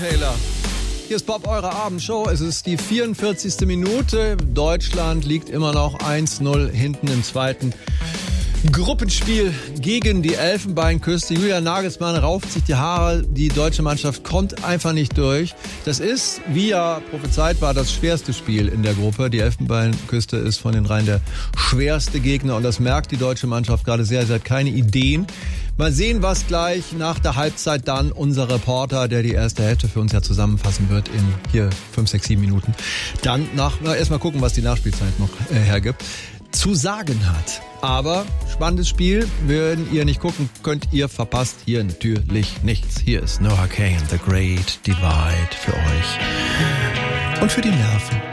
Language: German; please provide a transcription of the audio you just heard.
Taylor. Hier ist Bob, eure Abendshow. Es ist die 44. Minute. Deutschland liegt immer noch 1-0 hinten im zweiten Gruppenspiel gegen die Elfenbeinküste. Julian Nagelsmann rauft sich die Haare. Die deutsche Mannschaft kommt einfach nicht durch. Das ist, wie ja prophezeit war, das schwerste Spiel in der Gruppe. Die Elfenbeinküste ist von den dreien der schwerste Gegner. Und das merkt die deutsche Mannschaft gerade sehr. Sie hat keine Ideen. Mal sehen, was gleich nach der Halbzeit dann unser Reporter, der die erste Hälfte für uns ja zusammenfassen wird in hier 5, 6, 7 Minuten, dann erstmal gucken, was die Nachspielzeit noch hergibt, zu sagen hat. Aber spannendes Spiel, wenn ihr nicht gucken könnt, ihr verpasst hier natürlich nichts. Hier ist Noah Kahan, The Great Divide für euch und für die Nerven.